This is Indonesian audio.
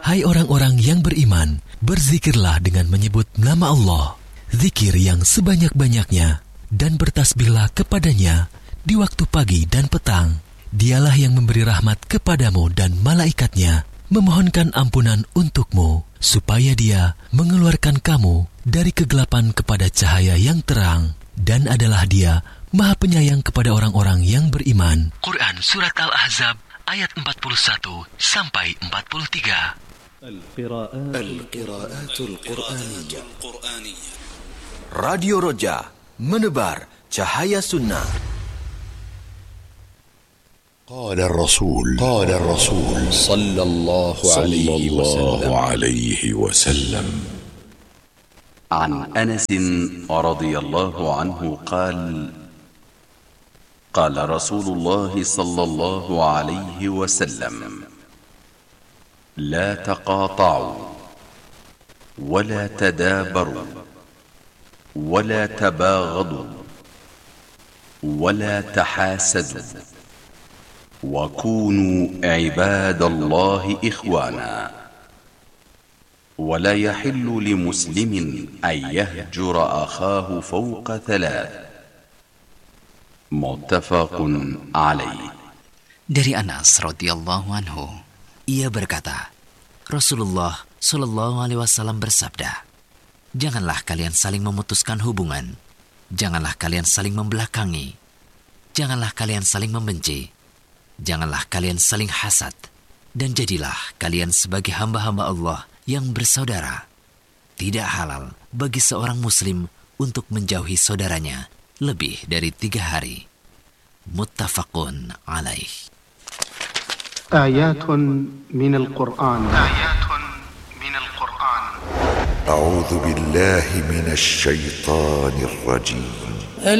Hai orang-orang yang beriman, berzikirlah dengan menyebut nama Allah, zikir yang sebanyak-banyaknya, dan bertasbihlah kepadanya di waktu pagi dan petang. Dialah yang memberi rahmat kepadamu dan malaikatnya, memohonkan ampunan untukmu, supaya dia mengeluarkan kamu dari kegelapan kepada cahaya yang terang, dan adalah dia Maha Penyayang kepada orang-orang yang beriman. Quran Surat Al-Ahzab ayat 41 sampai 43. Al-Qira'atul Qur'aniyah. Radio Roja, menebar cahaya sunnah. قال الرسول صلى الله عليه وسلم عن أنس رضي الله عنه قال قال رسول الله صلى الله عليه وسلم لا تقاطعوا ولا تدابروا ولا تباغضوا ولا تحاسدوا وكونوا عباد الله إخوانا ولا يحل لمسلم أن يهجر أخاه فوق ثلاث متفق عليه. Dari Anas radhiyallahu anhu, ia berkata, Rasulullah shallallahu alaihi wasallam bersabda, janganlah kalian saling memutuskan hubungan, janganlah kalian saling membelakangi, janganlah kalian saling membenci, janganlah kalian saling hasad, dan jadilah kalian sebagai hamba-hamba Allah yang bersaudara. Tidak halal bagi seorang muslim untuk menjauhi saudaranya lebih dari 3 hari. Muttafaqun alaih. Ayatun minal Qur'an. أعوذ بالله من الشيطان الرجيم